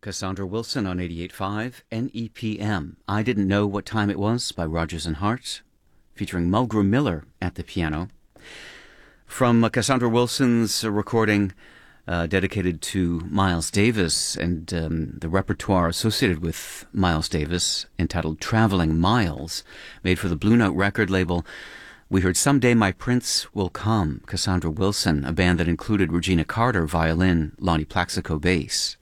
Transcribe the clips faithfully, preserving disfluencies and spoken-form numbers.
Cassandra Wilson on eighty-eight point five N E P M. I Didn't Know What Time It Was by Rodgers and Hart, featuring Mulgrew Miller at the piano. From uh, Cassandra Wilson's uh, recording uh, dedicated to Miles Davis and um, the repertoire associated with Miles Davis, entitled Traveling Miles, made for the Blue Note record label, we heard Someday My Prince Will Come, Cassandra Wilson, a band that included Regina Carter, violin, Lonnie Plaxico, bass.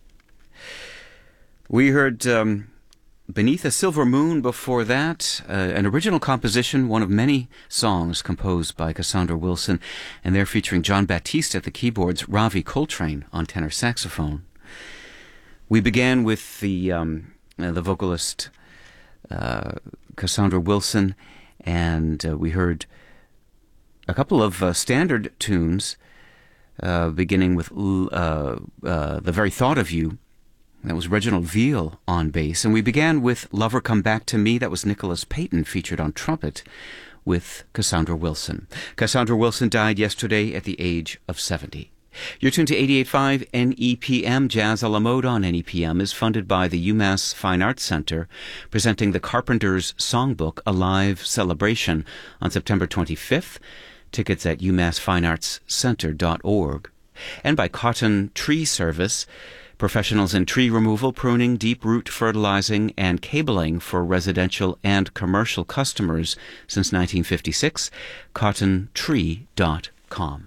We heard um, Beneath a Silver Moon before that, uh, an original composition, one of many songs composed by Cassandra Wilson, and they're featuring John Baptiste at the keyboards, Ravi Coltrane on tenor saxophone. We began with the um, uh, the vocalist uh, Cassandra Wilson, and uh, we heard a couple of uh, standard tunes, uh, beginning with uh, uh, The Very Thought of You. That was Reginald Veal on bass. And we began with Lover Come Back to Me. That was Nicholas Payton, featured on trumpet, with Cassandra Wilson. Cassandra Wilson died yesterday at the age of seventy. You're tuned to eighty-eight point five N E P M. Jazz a la Mode on N E P M is funded by the UMass Fine Arts Center, presenting the Carpenters Songbook, a live celebration on September twenty-fifth. Tickets at u mass fine arts center dot org. And by Cotton Tree Service, professionals in tree removal, pruning, deep root fertilizing, and cabling for residential and commercial customers since nineteen fifty-six. cotton tree dot com.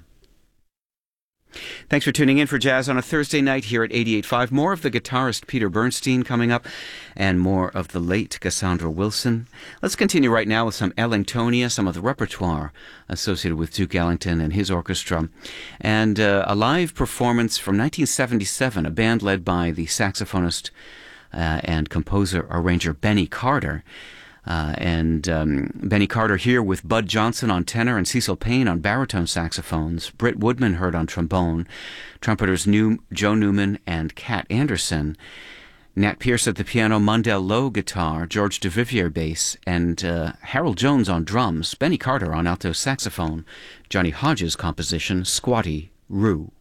Thanks for tuning in for Jazz on a Thursday night here at eighty-eight point five. More of the guitarist Peter Bernstein coming up, and more of the late Cassandra Wilson. Let's continue right now with some Ellingtonia, some of the repertoire associated with Duke Ellington and his orchestra, and uh, a live performance from nineteen seventy-seven, a band led by the saxophonist uh, and composer-arranger Benny Carter. Uh, and um, Benny Carter here with Bud Johnson on tenor and Cecil Payne on baritone saxophones, Britt Woodman heard on trombone, trumpeters New, Joe Newman and Cat Anderson, Nat Pierce at the piano, Mundell Lowe guitar, George DeVivier bass, and uh, Harold Jones on drums, Benny Carter on alto saxophone, Johnny Hodges' composition, Squatty Roo.